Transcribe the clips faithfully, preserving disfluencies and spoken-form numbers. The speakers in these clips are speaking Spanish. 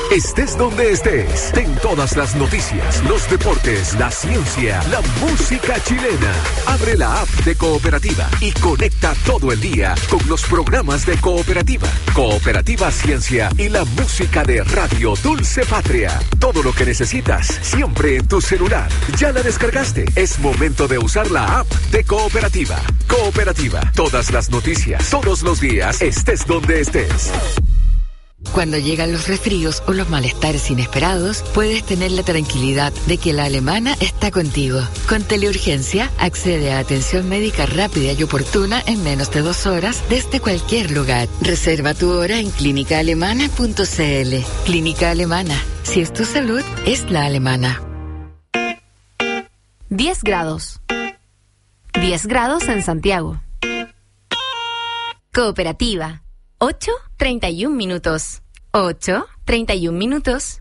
Estés donde estés, ten todas las noticias, los deportes, la ciencia, la música chilena. Abre la app de Cooperativa y conecta todo el día con los programas de Cooperativa, Cooperativa Ciencia y la música de Radio Dulce Patria. Todo lo que necesitas, siempre en tu celular. ¿Ya la descargaste? Es momento de usar la app de Cooperativa. Cooperativa, todas las noticias, todos los días, estés donde estés. Cuando llegan los resfríos o los malestares inesperados, puedes tener la tranquilidad de que la Alemana está contigo. Con Teleurgencia, accede a atención médica rápida y oportuna en menos de dos horas desde cualquier lugar. Reserva tu hora en clínica alemana punto c l. Clínica Alemana. Si es tu salud, es la alemana. diez grados. diez grados en Santiago. Cooperativa. ocho, treinta y un minutos. ocho, treinta y un minutos.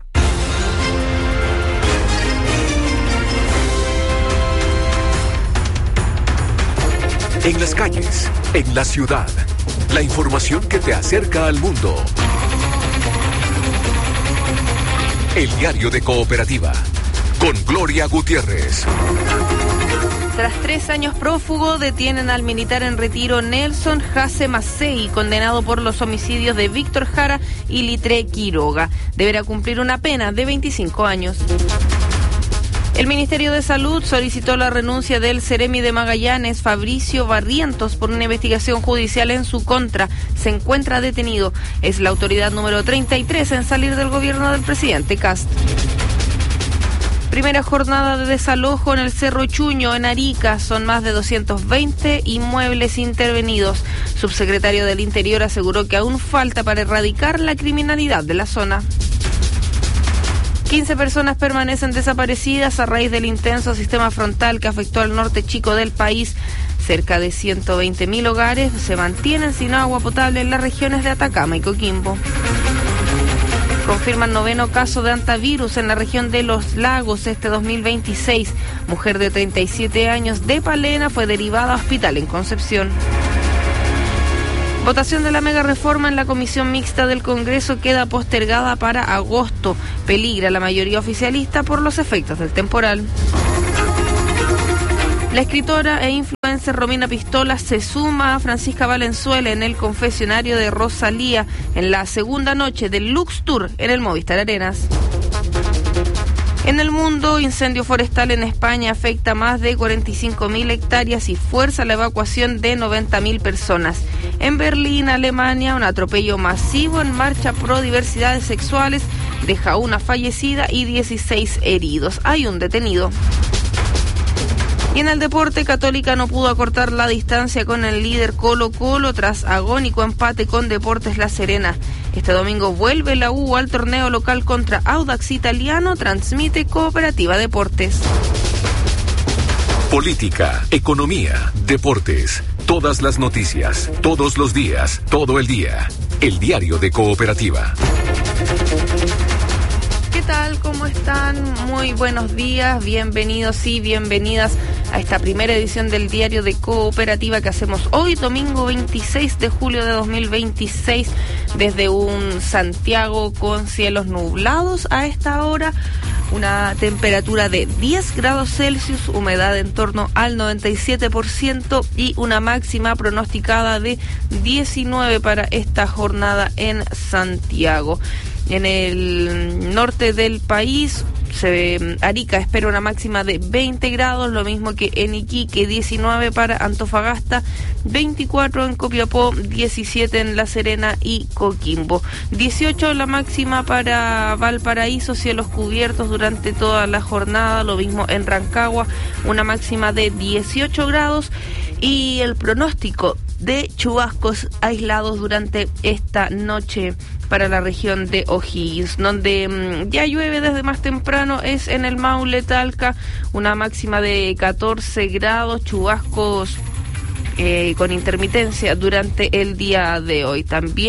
En las calles, en la ciudad, la información que te acerca al mundo. El diario de Cooperativa, con Gloria Gutiérrez. Tras tres años prófugo, detienen al militar en retiro Nelson Jase Macei, condenado por los homicidios de Víctor Jara y Litre Quiroga. Deberá cumplir una pena de veinticinco años. El Ministerio de Salud solicitó la renuncia del Seremi de Magallanes, Fabricio Barrientos, por una investigación judicial en su contra. Se encuentra detenido. Es la autoridad número treinta y tres en salir del gobierno del presidente Kast. Primera jornada de desalojo en el Cerro Chuño, en Arica. Son más de doscientos veinte inmuebles intervenidos. Subsecretario del Interior aseguró que aún falta para erradicar la criminalidad de la zona. quince personas permanecen desaparecidas a raíz del intenso sistema frontal que afectó al norte chico del país. Cerca de ciento veinte mil hogares se mantienen sin agua potable en las regiones de Atacama y Coquimbo. Confirman noveno caso de antivirus en la región de Los Lagos este dos mil veintiséis. Mujer de treinta y siete años de Palena fue derivada a hospital en Concepción. Votación de la mega reforma en la Comisión Mixta del Congreso queda postergada para agosto. Peligra la mayoría oficialista por los efectos del temporal. La escritora e influencer Romina Pistola se suma a Francisca Valenzuela en el confesionario de Rosalía en la segunda noche del Lux Tour en el Movistar Arenas. En el mundo, incendio forestal en España afecta más de cuarenta y cinco mil hectáreas y fuerza la evacuación de noventa mil personas. En Berlín, Alemania, un atropello masivo en marcha pro diversidades sexuales deja una fallecida y dieciséis heridos. Hay un detenido. Y en el deporte, Católica no pudo acortar la distancia con el líder Colo-Colo tras agónico empate con Deportes La Serena. Este domingo vuelve la U al torneo local contra Audax Italiano, transmite Cooperativa Deportes. Política, economía, deportes, todas las noticias, todos los días, todo el día. El diario de Cooperativa. ¿Qué tal? ¿Cómo están? Muy buenos días, bienvenidos y bienvenidas a esta primera edición del diario de Cooperativa que hacemos hoy, domingo veintiséis de julio de dos mil veintiséis, desde un Santiago con cielos nublados a esta hora, una temperatura de diez grados Celsius, humedad en torno al noventa y siete por ciento y una máxima pronosticada de diecinueve para esta jornada en Santiago. En el norte del país, se, Arica espera una máxima de veinte grados, lo mismo que en Iquique, diecinueve para Antofagasta, veinticuatro en Copiapó, diecisiete en La Serena y Coquimbo, dieciocho la máxima para Valparaíso, cielos cubiertos durante toda la jornada, lo mismo en Rancagua, una máxima de dieciocho grados y el pronóstico de chubascos aislados durante esta noche para la región de O'Higgins, donde mmm, ya llueve desde más temprano, es en el Maule, Talca, una máxima de catorce grados, chubascos eh, con intermitencia durante el día de hoy. También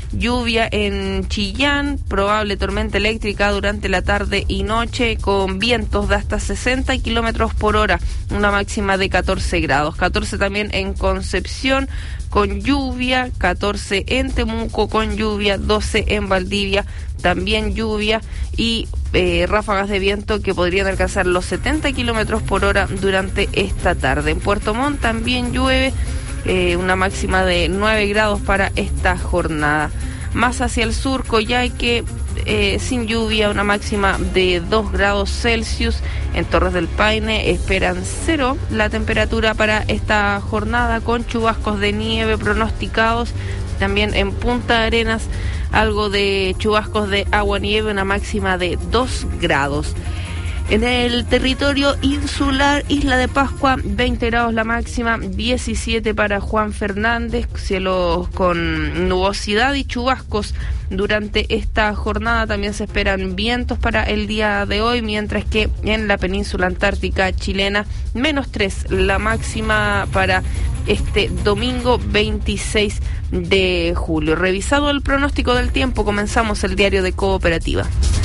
lluvia en Chillán, probable tormenta eléctrica durante la tarde y noche con vientos de hasta sesenta kilómetros por hora, una máxima de catorce grados. catorce también en Concepción con lluvia, catorce en Temuco con lluvia, doce en Valdivia también lluvia y eh, ráfagas de viento que podrían alcanzar los setenta kilómetros por hora durante esta tarde. En Puerto Montt también llueve, eh, una máxima de nueve grados para esta jornada. Más hacia el sur, Coyhaique, eh, sin lluvia, una máxima de dos grados Celsius. En Torres del Paine esperan cero la temperatura para esta jornada, con chubascos de nieve pronosticados. También en Punta Arenas, algo de chubascos de agua-nieve, una máxima de dos grados. En el territorio insular, Isla de Pascua, veinte grados la máxima, diecisiete para Juan Fernández, cielos con nubosidad y chubascos. Durante esta jornada también se esperan vientos para el día de hoy, mientras que en la península antártica chilena, menos tres la máxima para este domingo veintiséis de julio. Revisado el pronóstico del tiempo, comenzamos el diario de Cooperativa.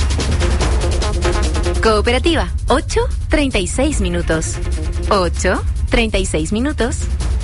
Cooperativa, ocho treinta y seis minutos. ocho treinta y seis minutos.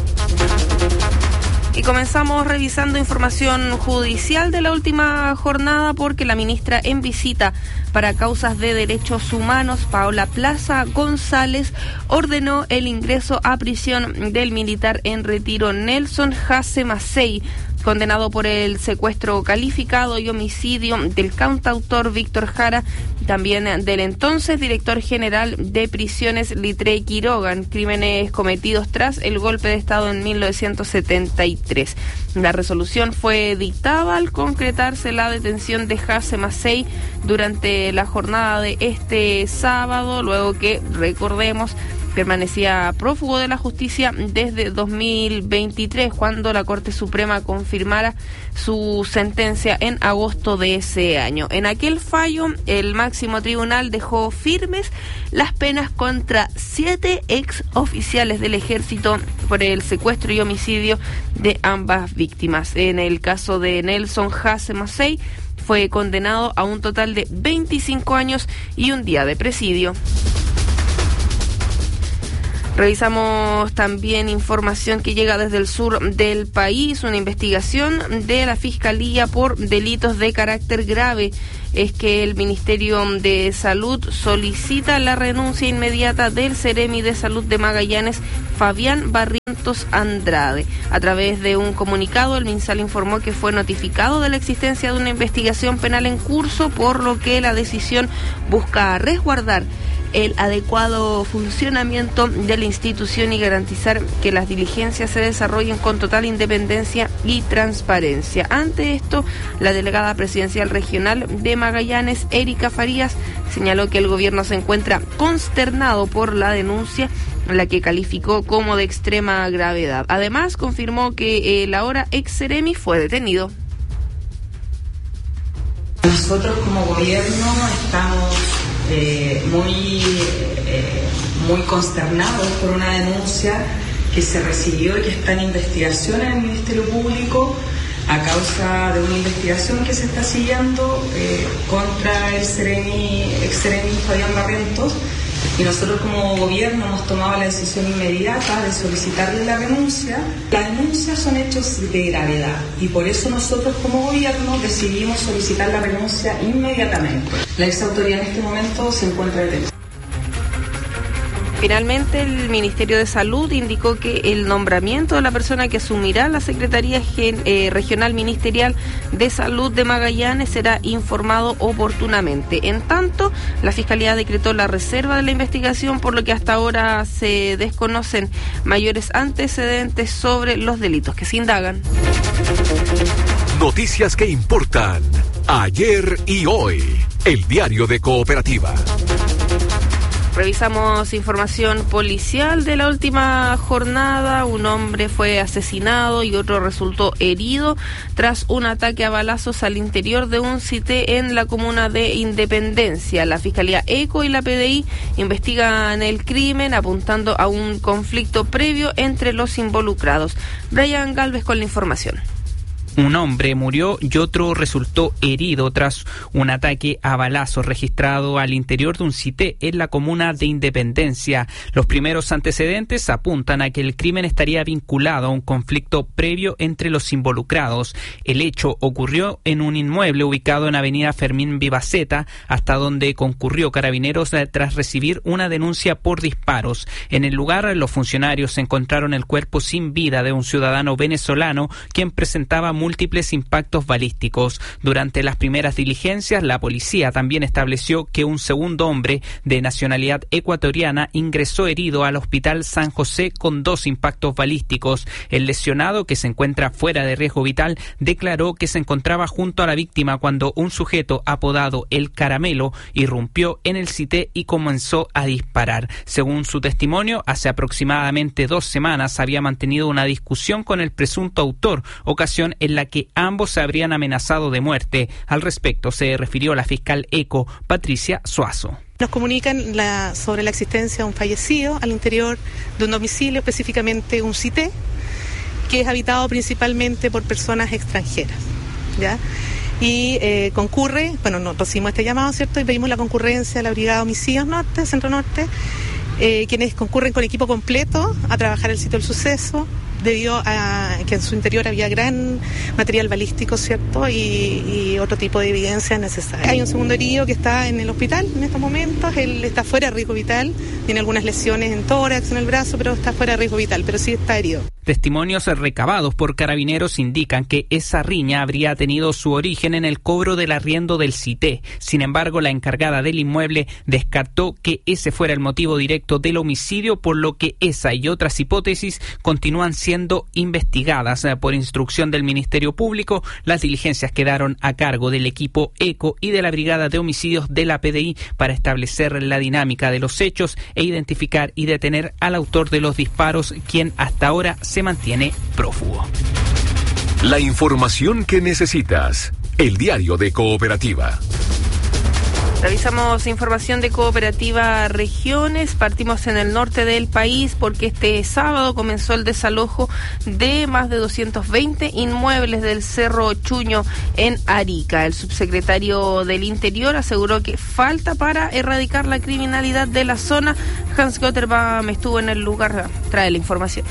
Y comenzamos revisando información judicial de la última jornada, porque la ministra en visita para causas de derechos humanos, Paola Plaza González, ordenó el ingreso a prisión del militar en retiro Nelson Jase Macei, condenado por el secuestro calificado y homicidio del cantautor Víctor Jara, también del entonces director general de prisiones Litrey Quiroga, crímenes cometidos tras el golpe de Estado en mil novecientos setenta y tres. La resolución fue dictada al concretarse la detención de Jase Macei durante la jornada de este sábado, luego que, recordemos, permanecía prófugo de la justicia desde dos mil veintitrés, cuando la Corte Suprema confirmara su sentencia en agosto de ese año. En aquel fallo, el máximo tribunal dejó firmes las penas contra siete ex oficiales del ejército por el secuestro y homicidio de ambas víctimas. En el caso de Nelson Jase Macei, fue condenado a un total de veinticinco años y un día de presidio. Revisamos también información que llega desde el sur del país, una investigación de la Fiscalía por delitos de carácter grave. Es que el Ministerio de Salud solicita la renuncia inmediata del Seremi de Salud de Magallanes, Fabián Barrientos Andrade. A través de un comunicado, el MinSal informó que fue notificado de la existencia de una investigación penal en curso, por lo que la decisión busca resguardar el adecuado funcionamiento de la institución y garantizar que las diligencias se desarrollen con total independencia y transparencia. Ante esto, la delegada presidencial regional de Magallanes, Erika Farías, señaló que el gobierno se encuentra consternado por la denuncia, la que calificó como de extrema gravedad. Además, confirmó que el ahora ex Seremi fue detenido. Nosotros como gobierno estamos eh, muy, eh, muy consternados por una denuncia que se recibió y que está en investigación en el Ministerio Público a causa de una investigación que se está siguiendo eh, contra el Seremi, ex Seremi Fabián Barrientos. Y nosotros como gobierno hemos tomado la decisión inmediata de solicitarle la renuncia. Las denuncias son hechos de gravedad y por eso nosotros como gobierno decidimos solicitar la renuncia inmediatamente. La ex autoridad en este momento se encuentra detenida. Finalmente, el Ministerio de Salud indicó que el nombramiento de la persona que asumirá la Secretaría Gen- eh, Regional Ministerial de Salud de Magallanes será informado oportunamente. En tanto, la Fiscalía decretó la reserva de la investigación, por lo que hasta ahora se desconocen mayores antecedentes sobre los delitos que se indagan. Noticias que importan ayer y hoy. El diario de Cooperativa. Revisamos información policial de la última jornada. Un hombre fue asesinado y otro resultó herido tras un ataque a balazos al interior de un site en la comuna de Independencia. La Fiscalía ECO y la P D I investigan el crimen, apuntando a un conflicto previo entre los involucrados. Brian Galvez con la información. Un hombre murió y otro resultó herido tras un ataque a balazos registrado al interior de un cité en la comuna de Independencia. Los primeros antecedentes apuntan a que el crimen estaría vinculado a un conflicto previo entre los involucrados. El hecho ocurrió en un inmueble ubicado en Avenida Fermín Vivaceta, hasta donde concurrió Carabineros tras recibir una denuncia por disparos. En el lugar, los funcionarios encontraron el cuerpo sin vida de un ciudadano venezolano quien presentaba múltiples impactos balísticos. Durante las primeras diligencias, la policía también estableció que un segundo hombre de nacionalidad ecuatoriana ingresó herido al Hospital San José con dos impactos balísticos. El lesionado, que se encuentra fuera de riesgo vital, declaró que se encontraba junto a la víctima cuando un sujeto apodado El Caramelo irrumpió en el cité y comenzó a disparar. Según su testimonio, hace aproximadamente dos semanas había mantenido una discusión con el presunto autor, ocasión en la que ambos se habrían amenazado de muerte. Al respecto se refirió la fiscal ECO, Patricia Suazo. Nos comunican la, sobre la existencia de un fallecido al interior de un domicilio, específicamente un cité, que es habitado principalmente por personas extranjeras, ¿ya? Y eh, concurre, bueno, nos recibimos este llamado, ¿cierto? Y pedimos la concurrencia de la Brigada de Homicidios Norte, Centro Norte, eh, quienes concurren con equipo completo a trabajar el sitio del suceso, debido a que en su interior había gran material balístico, ¿cierto? Y, y otro tipo de evidencia necesaria. Hay un segundo herido que está en el hospital en estos momentos. Él está fuera de riesgo vital, tiene algunas lesiones en tórax, en el brazo, pero está fuera de riesgo vital, pero sí está herido. Testimonios recabados por Carabineros indican que esa riña habría tenido su origen en el cobro del arriendo del cité. Sin embargo, la encargada del inmueble descartó que ese fuera el motivo directo del homicidio, por lo que esa y otras hipótesis continúan siendo investigadas. Por instrucción del Ministerio Público, las diligencias quedaron a cargo del equipo ECO y de la Brigada de Homicidios de la P D I para establecer la dinámica de los hechos e identificar y detener al autor de los disparos, quien hasta ahora se mantiene prófugo. La información que necesitas. El diario de Cooperativa. Revisamos información de Cooperativa Regiones. Partimos en el norte del país porque este sábado comenzó el desalojo de más de doscientos veinte inmuebles del Cerro Chuño en Arica. El subsecretario del Interior aseguró que falta para erradicar la criminalidad de la zona. Hans Gotterbaum estuvo en el lugar, trae la información.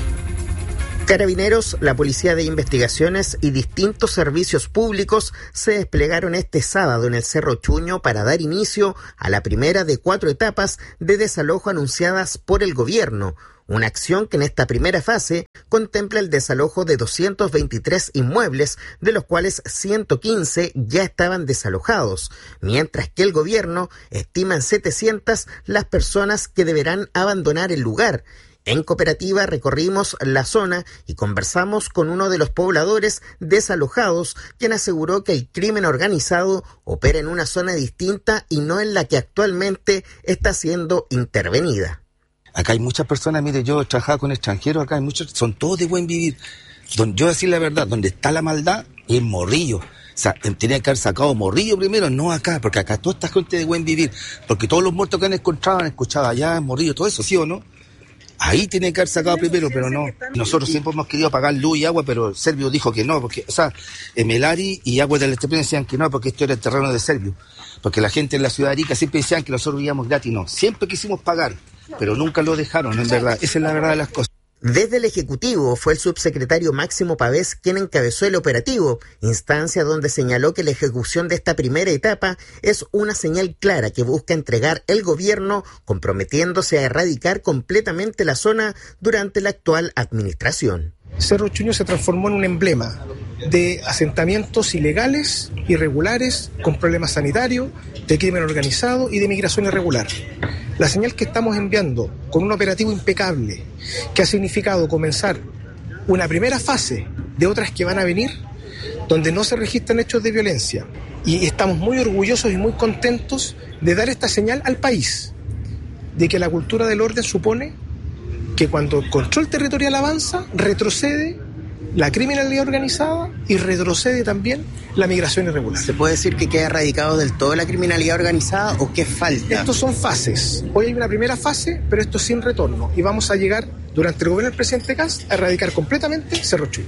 Carabineros, la Policía de Investigaciones y distintos servicios públicos se desplegaron este sábado en el Cerro Chuño para dar inicio a la primera de cuatro etapas de desalojo anunciadas por el gobierno. Una acción que en esta primera fase contempla el desalojo de doscientos veintitrés inmuebles, de los cuales ciento quince ya estaban desalojados, mientras que el gobierno estima en setecientas las personas que deberán abandonar el lugar. En Cooperativa recorrimos la zona y conversamos con uno de los pobladores desalojados, quien aseguró que el crimen organizado opera en una zona distinta y no en la que actualmente está siendo intervenida. Acá hay muchas personas, mire, yo he trabajado con extranjeros, acá hay muchos, son todos de buen vivir. Don, yo decir la verdad, donde está la maldad es Morrillo. O sea, tenía que haber sacado Morrillo primero, no acá, porque acá toda esta gente de buen vivir, porque todos los muertos que han encontrado han escuchado allá en Morrillo, todo eso, ¿sí o no? Ahí tiene que haber sacado primero, pero no. Nosotros siempre hemos querido pagar luz y agua, pero Servio dijo que no, porque, o sea, Melari y Agua del Estepén decían que no, porque esto era el terreno de Servio. Porque la gente en la ciudad de Arica siempre decían que nosotros íbamos gratis, no. Siempre quisimos pagar, pero nunca lo dejaron, en verdad. Esa es la verdad de las cosas. Desde el Ejecutivo fue el subsecretario Máximo Pavés quien encabezó el operativo, instancia donde señaló que la ejecución de esta primera etapa es una señal clara que busca entregar el gobierno, comprometiéndose a erradicar completamente la zona durante la actual administración. Cerro Chuño se transformó en un emblema de asentamientos ilegales, irregulares, con problemas sanitarios, de crimen organizado y de migración irregular. La señal que estamos enviando con un operativo impecable, que ha significado comenzar una primera fase de otras que van a venir, donde no se registran hechos de violencia. Y estamos muy orgullosos y muy contentos de dar esta señal al país, de que la cultura del orden supone que cuando el control territorial avanza, retrocede la criminalidad organizada y retrocede también la migración irregular. ¿Se puede decir que queda erradicado del todo la criminalidad organizada o qué falta? Estos son fases. Hoy hay una primera fase, pero esto es sin retorno. Y vamos a llegar, durante el gobierno del presidente Kast, a erradicar completamente Cerro Chuño.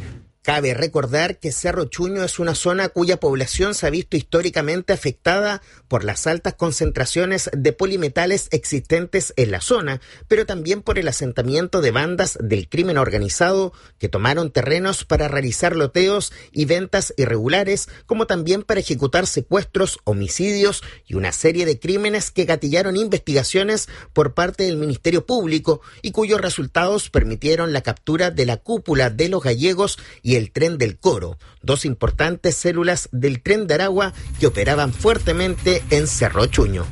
Cabe recordar que Cerro Chuño es una zona cuya población se ha visto históricamente afectada por las altas concentraciones de polimetales existentes en la zona, pero también por el asentamiento de bandas del crimen organizado que tomaron terrenos para realizar loteos y ventas irregulares, como también para ejecutar secuestros, homicidios y una serie de crímenes que gatillaron investigaciones por parte del Ministerio Público y cuyos resultados permitieron la captura de la cúpula de los gallegos y el Tren del Coro, dos importantes células del Tren de Aragua que operaban fuertemente en Cerro Chuño.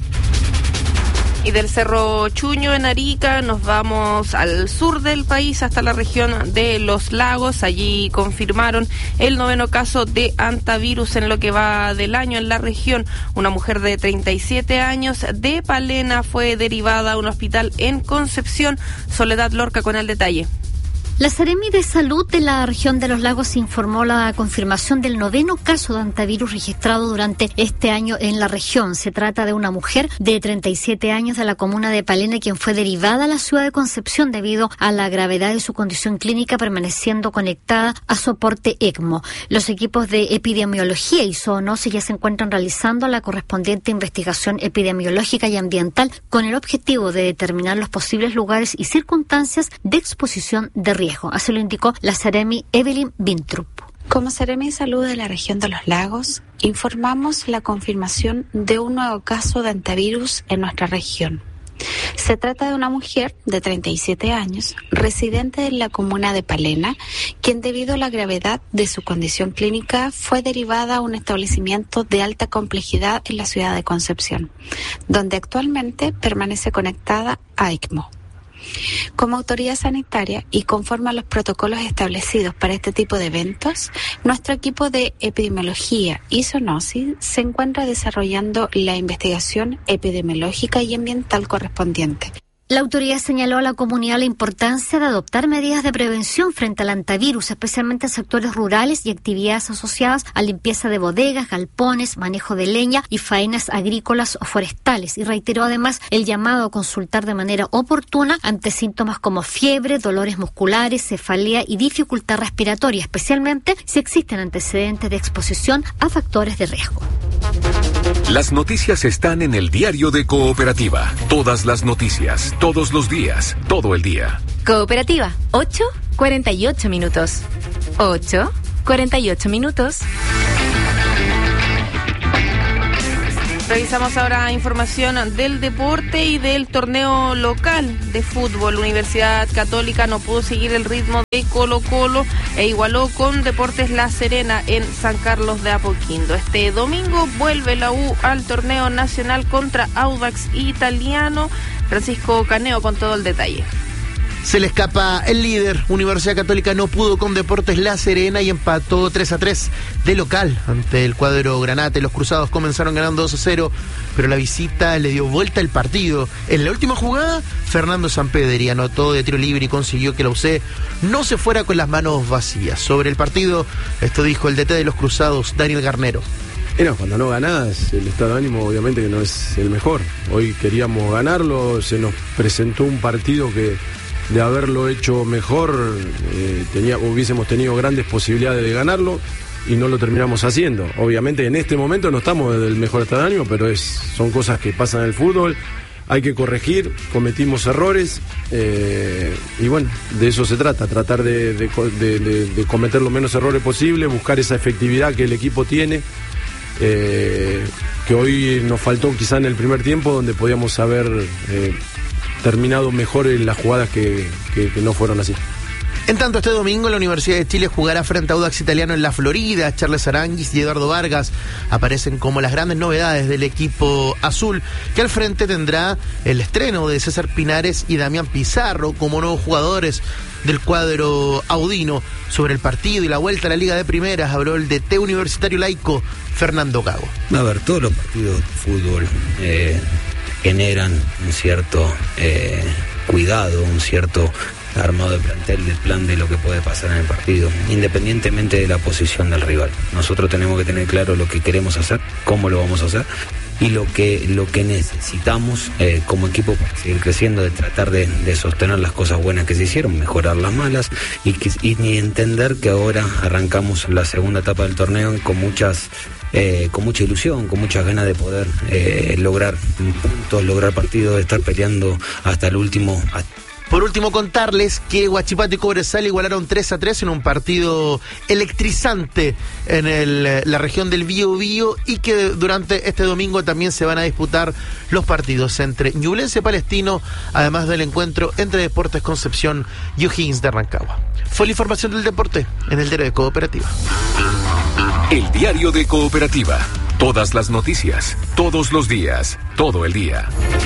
Y del Cerro Chuño en Arica nos vamos al sur del país hasta la región de Los Lagos. Allí confirmaron el noveno caso de hantavirus en lo que va del año en la región. Una mujer de treinta y siete años de Palena fue derivada a un hospital en Concepción. Soledad Lorca con el detalle. La Seremi de Salud de la región de Los Lagos informó la confirmación del noveno caso de hantavirus registrado durante este año en la región. Se trata de una mujer de treinta y siete años de la comuna de Palena, quien fue derivada a la ciudad de Concepción debido a la gravedad de su condición clínica, permaneciendo conectada a soporte ECMO. Los equipos de epidemiología y zoonosis ya se encuentran realizando la correspondiente investigación epidemiológica y ambiental con el objetivo de determinar los posibles lugares y circunstancias de exposición de riesgo. Así lo indicó la Seremi Evelyn Bintrup. Como Seremi de Salud de la región de Los Lagos, informamos la confirmación de un nuevo caso de hantavirus en nuestra región. Se trata de una mujer de treinta y siete años, residente en la comuna de Palena, quien debido a la gravedad de su condición clínica fue derivada a un establecimiento de alta complejidad en la ciudad de Concepción, donde actualmente permanece conectada a ECMO. Como autoridad sanitaria y conforme a los protocolos establecidos para este tipo de eventos, nuestro equipo de epidemiología y zoonosis se encuentra desarrollando la investigación epidemiológica y ambiental correspondiente. La autoridad señaló a la comunidad la importancia de adoptar medidas de prevención frente al hantavirus, especialmente en sectores rurales y actividades asociadas a limpieza de bodegas, galpones, manejo de leña y faenas agrícolas o forestales. Y reiteró además el llamado a consultar de manera oportuna ante síntomas como fiebre, dolores musculares, cefalea y dificultad respiratoria, especialmente si existen antecedentes de exposición a factores de riesgo. Las noticias están en el diario de Cooperativa. Todas las noticias, todos los días, todo el día. Cooperativa, ocho cuarenta y ocho minutos. ocho cuarenta y ocho minutos. Revisamos ahora información del deporte y del torneo local de fútbol. Universidad Católica no pudo seguir el ritmo de Colo-Colo e igualó con Deportes La Serena en San Carlos de Apoquindo. Este domingo vuelve la U al torneo nacional contra Audax Italiano. Francisco Caneo con todo el detalle. Se le escapa el líder. Universidad Católica no pudo con Deportes La Serena y empató tres a tres de local ante el cuadro Granate. Los cruzados comenzaron ganando dos a cero, pero la visita le dio vuelta el partido. En la última jugada, Fernando Sampedri anotó de tiro libre y consiguió que la U C no se fuera con las manos vacías. Sobre el partido, esto dijo el D T de los cruzados, Daniel Garnero. Bueno, cuando no ganás, el estado de ánimo obviamente que no es el mejor. Hoy queríamos ganarlo, se nos presentó un partido que de haberlo hecho mejor, eh, tenía, hubiésemos tenido grandes posibilidades de ganarlo y no lo terminamos haciendo. Obviamente en este momento no estamos del mejor estado de ánimo, pero es, son cosas que pasan en el fútbol, hay que corregir, cometimos errores eh, y bueno, de eso se trata, tratar de, de, de, de, de cometer los menos errores posible, buscar esa efectividad que el equipo tiene, eh, que hoy nos faltó quizá en el primer tiempo, donde podíamos haber Eh, terminado mejor en las jugadas que, que, que no fueron así. En tanto, este domingo la Universidad de Chile jugará frente a Audax Italiano en la Florida. Charles Aranguis y Eduardo Vargas aparecen como las grandes novedades del equipo azul, que al frente tendrá el estreno de César Pinares y Damián Pizarro como nuevos jugadores del cuadro audino. Sobre el partido y la vuelta a la Liga de Primeras habló el D T universitario laico Fernando Gago. A ver, todos los partidos de fútbol eh, generan un cierto eh, cuidado, un cierto armado de plantel, del plan de lo que puede pasar en el partido, independientemente de la posición del rival. Nosotros tenemos que tener claro lo que queremos hacer, cómo lo vamos a hacer y lo que lo que necesitamos eh, como equipo para seguir creciendo, de tratar de, de sostener las cosas buenas que se hicieron, mejorar las malas y, que, y ni entender que ahora arrancamos la segunda etapa del torneo con muchas eh, con mucha ilusión, con muchas ganas de poder eh, lograr puntos, lograr partidos, de estar peleando hasta el último. Por último, contarles que Huachipato y Cobresal igualaron tres a tres en un partido electrizante en el, la región del Bío Bío, y que durante este domingo también se van a disputar los partidos entre Ñublense Palestino, además del encuentro entre Deportes Concepción y O'Higgins de Rancagua. Fue la información del deporte en el Diario de Cooperativa. El Diario de Cooperativa. Todas las noticias, todos los días, todo el día.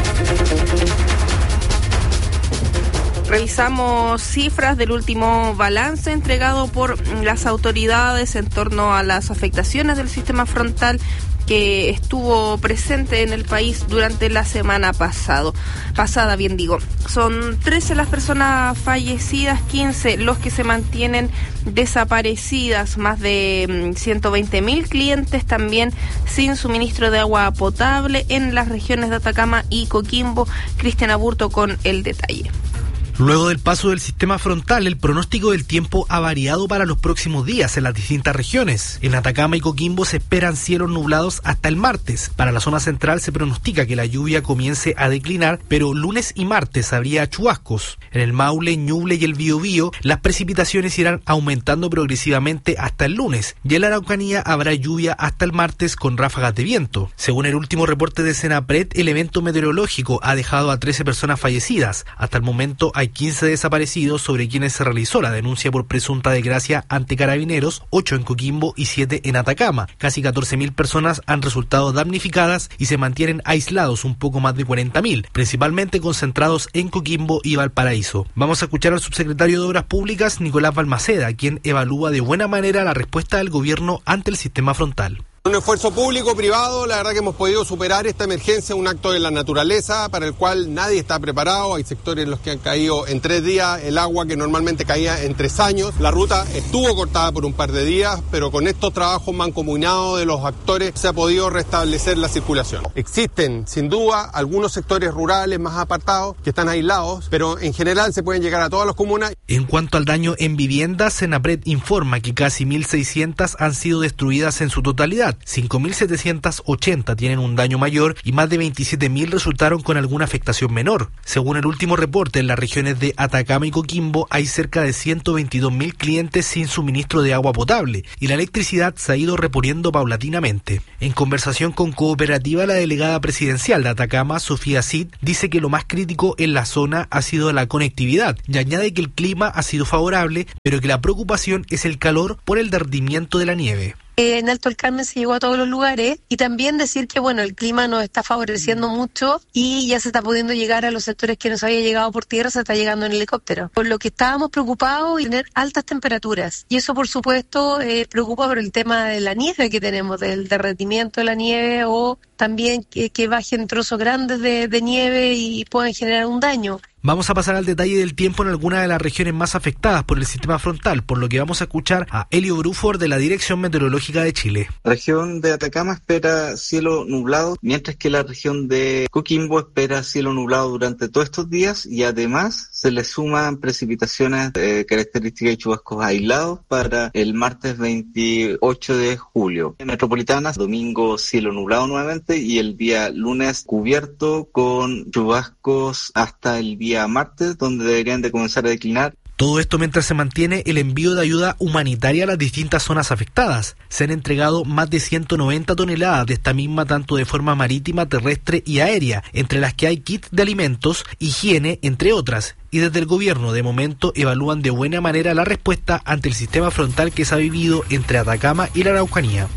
Revisamos cifras del último balance entregado por las autoridades en torno a las afectaciones del sistema frontal que estuvo presente en el país durante la semana pasado, pasada, bien digo. Son trece las personas fallecidas, quince los que se mantienen desaparecidas, más de ciento veinte mil clientes también sin suministro de agua potable en las regiones de Atacama y Coquimbo. Cristian Aburto con el detalle. Luego del paso del sistema frontal, el pronóstico del tiempo ha variado para los próximos días en las distintas regiones. En Atacama y Coquimbo se esperan cielos nublados hasta el martes. Para la zona central se pronostica que la lluvia comience a declinar, pero lunes y martes habría chubascos. En el Maule, Ñuble y el Biobío, las precipitaciones irán aumentando progresivamente hasta el lunes, y en la Araucanía habrá lluvia hasta el martes con ráfagas de viento. Según el último reporte de Senapred, el evento meteorológico ha dejado a trece personas fallecidas. Hasta el momento hay quince desaparecidos sobre quienes se realizó la denuncia por presunta desgracia ante Carabineros, ocho en Coquimbo y siete en Atacama. Casi catorce mil personas han resultado damnificadas y se mantienen aislados un poco más de cuarenta mil, principalmente concentrados en Coquimbo y Valparaíso. Vamos a escuchar al subsecretario de Obras Públicas, Nicolás Balmaceda, quien evalúa de buena manera la respuesta del gobierno ante el sistema frontal. Un esfuerzo público-privado, la verdad que hemos podido superar esta emergencia, un acto de la naturaleza para el cual nadie está preparado. Hay sectores en los que han caído en tres días el agua que normalmente caía en tres años. La ruta estuvo cortada por un par de días, pero con estos trabajos mancomunados de los actores se ha podido restablecer la circulación. Existen, sin duda, algunos sectores rurales más apartados que están aislados, pero en general se pueden llegar a todas las comunas. En cuanto al daño en viviendas, Senapred informa que casi mil seiscientas han sido destruidas en su totalidad. cinco mil setecientas ochenta tienen un daño mayor y más de veintisiete mil resultaron con alguna afectación menor. Según el último reporte, en las regiones de Atacama y Coquimbo hay cerca de ciento veintidós mil clientes sin suministro de agua potable y la electricidad se ha ido reponiendo paulatinamente. En conversación con Cooperativa, la delegada presidencial de Atacama, Sofía Cid, dice que lo más crítico en la zona ha sido la conectividad y añade que el clima ha sido favorable, pero que la preocupación es el calor por el derretimiento de la nieve. En Alto del Carmen se llegó a todos los lugares, y también decir que bueno, el clima nos está favoreciendo mucho y ya se está pudiendo llegar a los sectores que no se había llegado por tierra, se está llegando en helicóptero. Por lo que estábamos preocupados y tener altas temperaturas, y eso por supuesto eh, preocupa por el tema de la nieve que tenemos, del derretimiento de la nieve, o también que, que bajen trozos grandes de, de nieve y pueden generar un daño. Vamos a pasar al detalle del tiempo en algunas de las regiones más afectadas por el sistema frontal, por lo que vamos a escuchar a Elio Bruford de la Dirección Meteorológica de Chile. La región de Atacama espera cielo nublado, mientras que la región de Coquimbo espera cielo nublado durante todos estos días, y además se le suman precipitaciones de características de chubascos aislados para el martes veintiocho de julio. En Metropolitanas, domingo cielo nublado nuevamente, y el día lunes cubierto con chubascos hasta el día martes, donde deberían de comenzar a declinar. Todo esto mientras se mantiene el envío de ayuda humanitaria a las distintas zonas afectadas. Se han entregado más de ciento noventa toneladas de esta misma, tanto de forma marítima, terrestre y aérea, entre las que hay kits de alimentos, higiene, entre otras. Y desde el gobierno, de momento, evalúan de buena manera la respuesta ante el sistema frontal que se ha vivido entre Atacama y la Araucanía.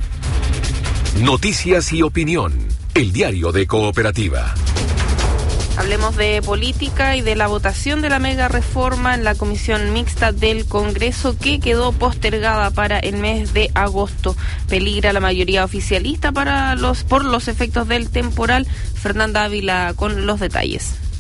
Noticias y opinión. El Diario de Cooperativa. Hablemos de política y de la votación de la mega reforma en la comisión mixta del Congreso, que quedó postergada para el mes de agosto. Peligra la mayoría oficialista para los por los efectos del temporal. Fernanda Ávila con los detalles.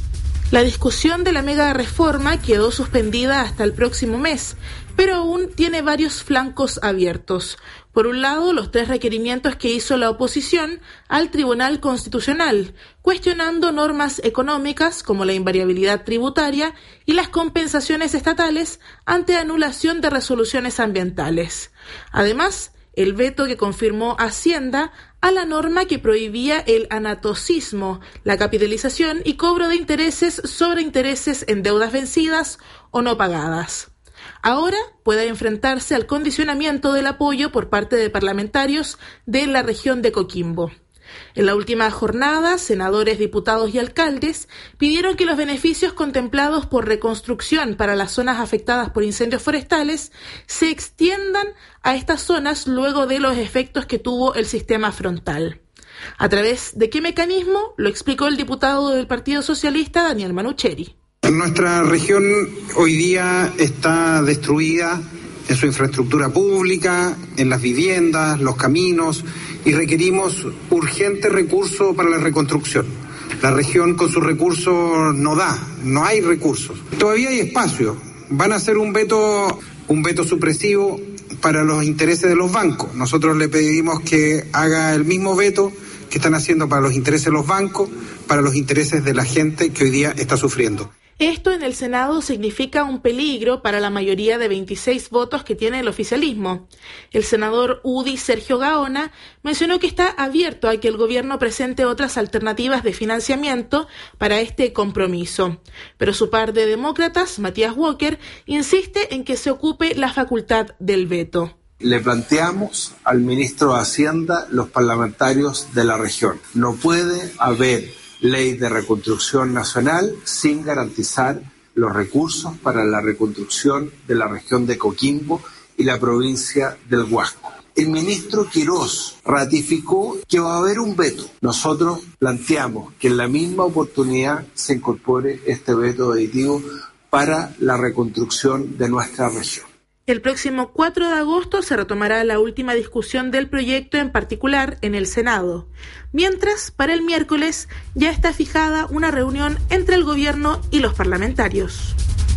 La discusión de la mega reforma quedó suspendida hasta el próximo mes, pero aún tiene varios flancos abiertos. Por un lado, los tres requerimientos que hizo la oposición al Tribunal Constitucional, cuestionando normas económicas como la invariabilidad tributaria y las compensaciones estatales ante anulación de resoluciones ambientales. Además, el veto que confirmó Hacienda a la norma que prohibía el anatocismo, la capitalización y cobro de intereses sobre intereses en deudas vencidas o no pagadas. Ahora puede enfrentarse al condicionamiento del apoyo por parte de parlamentarios de la región de Coquimbo. En la última jornada, senadores, diputados y alcaldes pidieron que los beneficios contemplados por reconstrucción para las zonas afectadas por incendios forestales se extiendan a estas zonas luego de los efectos que tuvo el sistema frontal. ¿A través de qué mecanismo? Lo explicó el diputado del Partido Socialista, Daniel Manucheri. Nuestra región hoy día está destruida en su infraestructura pública, en las viviendas, los caminos, y requerimos urgente recursos para la reconstrucción. La región con sus recursos no da, no hay recursos. Todavía hay espacio. Van a hacer un veto, un veto supresivo para los intereses de los bancos. Nosotros le pedimos que haga el mismo veto que están haciendo para los intereses de los bancos, para los intereses de la gente que hoy día está sufriendo. Esto en el Senado significa un peligro para la mayoría de veintiséis votos que tiene el oficialismo. El senador U D I Sergio Gaona mencionó que está abierto a que el gobierno presente otras alternativas de financiamiento para este compromiso. Pero su par de demócratas, Matías Walker, insiste en que se ocupe la facultad del veto. Le planteamos al ministro de Hacienda los parlamentarios de la región. No puede haber ley de reconstrucción nacional sin garantizar los recursos para la reconstrucción de la región de Coquimbo y la provincia del Huasco. El ministro Quirós ratificó que va a haber un veto. Nosotros planteamos que en la misma oportunidad se incorpore este veto aditivo para la reconstrucción de nuestra región. El próximo cuatro de agosto se retomará la última discusión del proyecto en particular en el Senado. Mientras, para el miércoles ya está fijada una reunión entre el gobierno y los parlamentarios.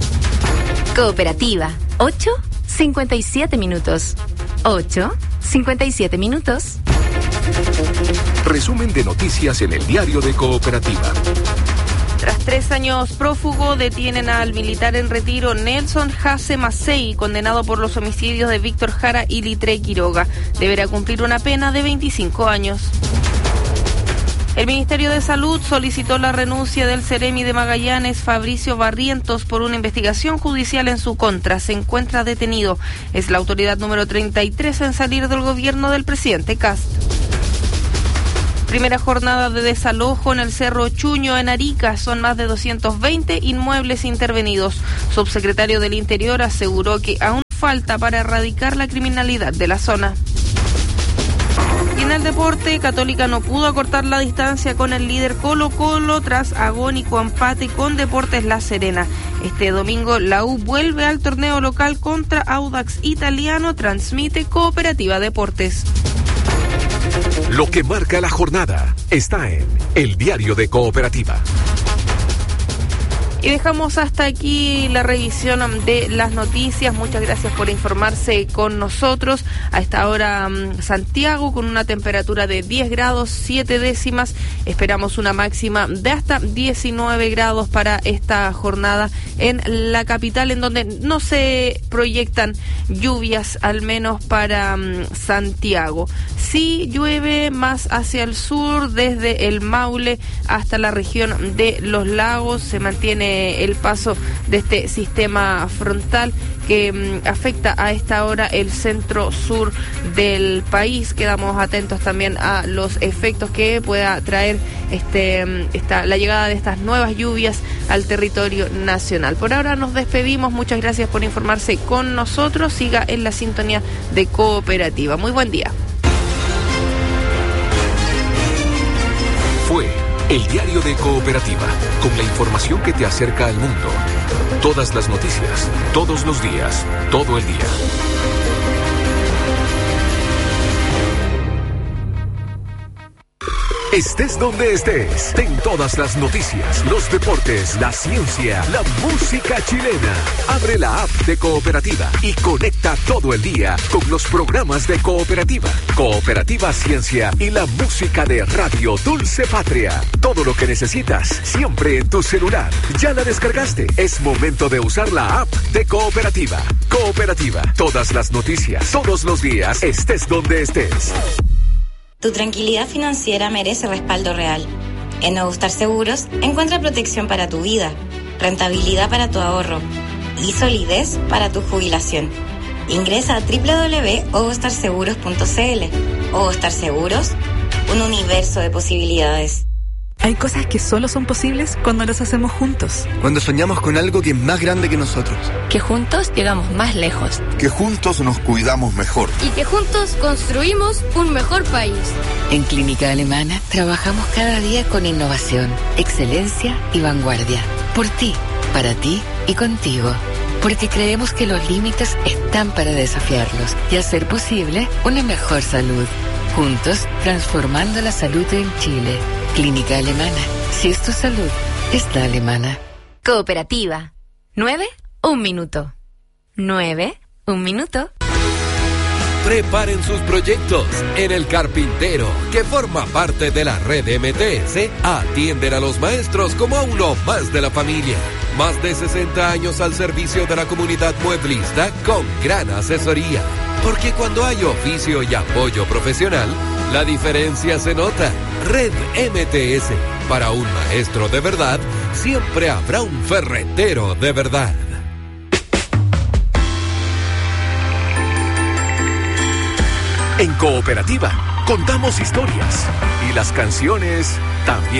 Cooperativa, ocho cincuenta y siete minutos. ocho cincuenta y siete minutos. Resumen de noticias en el diario de Cooperativa. Tras tres años prófugo, detienen al militar en retiro Nelson Jase Macei, condenado por los homicidios de Víctor Jara y Litre Quiroga. Deberá cumplir una pena de veinticinco años. El Ministerio de Salud solicitó la renuncia del Ceremi de Magallanes, Fabricio Barrientos, por una investigación judicial en su contra. Se encuentra detenido. Es la autoridad número treinta y tres en salir del gobierno del presidente Kast. Primera jornada de desalojo en el Cerro Chuño, en Arica. Son más de doscientos veinte inmuebles intervenidos. Subsecretario del Interior aseguró que aún falta para erradicar la criminalidad de la zona. Y en el deporte, Católica no pudo acortar la distancia con el líder Colo-Colo tras agónico empate con Deportes La Serena. Este domingo la U vuelve al torneo local contra Audax Italiano. Transmite Cooperativa Deportes. Lo que marca la jornada está en el diario de Cooperativa. Y dejamos hasta aquí la revisión de las noticias. Muchas gracias por informarse con nosotros. A esta hora, Santiago con una temperatura de diez grados, siete décimas. Esperamos una máxima de hasta diecinueve grados para esta jornada en la capital, en donde no se proyectan lluvias, al menos para um, Santiago. Sí llueve más hacia el sur, desde el Maule hasta la región de Los Lagos. Se mantiene el paso de este sistema frontal que um, afecta a esta hora el centro sur del país. Quedamos atentos también a los efectos que pueda traer este, um, esta, la llegada de estas nuevas lluvias al territorio nacional. Por ahora nos despedimos. Muchas gracias por informarse con nosotros. Siga en la sintonía de Cooperativa. Muy buen día. Fue el diario de Cooperativa, con la información que te acerca al mundo. Todas las noticias, todos los días, todo el día. Estés donde estés, ten todas las noticias, los deportes, la ciencia, la música chilena. Abre la app de Cooperativa y conecta todo el día con los programas de Cooperativa, Cooperativa Ciencia y la música de Radio Dulce Patria. Todo lo que necesitas, siempre en tu celular. ¿Ya la descargaste? Es momento de usar la app de Cooperativa. Cooperativa, todas las noticias, todos los días, estés donde estés. Tu tranquilidad financiera merece respaldo real. En Ogustar Seguros encuentra protección para tu vida, rentabilidad para tu ahorro y solidez para tu jubilación. Ingresa a doble u doble u doble u punto ogustar seguros punto c l. Ogustar Seguros, un universo de posibilidades. Hay cosas que solo son posibles cuando las hacemos juntos. Cuando soñamos con algo que es más grande que nosotros. Que juntos llegamos más lejos. Que juntos nos cuidamos mejor. Y que juntos construimos un mejor país. En Clínica Alemana trabajamos cada día con innovación, excelencia y vanguardia. Por ti, para ti y contigo. Porque creemos que los límites están para desafiarlos y hacer posible una mejor salud. Juntos, transformando la salud en Chile. Clínica Alemana. Si es tu salud, es la alemana. Cooperativa. Nueve, un minuto. Nueve, un minuto. Preparen sus proyectos. En El Carpintero, que forma parte de la red M T S, atienden a los maestros como a uno más de la familia. Más de sesenta años al servicio de la comunidad mueblista con gran asesoría. Porque cuando hay oficio y apoyo profesional, la diferencia se nota. Red M T S. Para un maestro de verdad, siempre habrá un ferretero de verdad. En Cooperativa, contamos historias y las canciones también.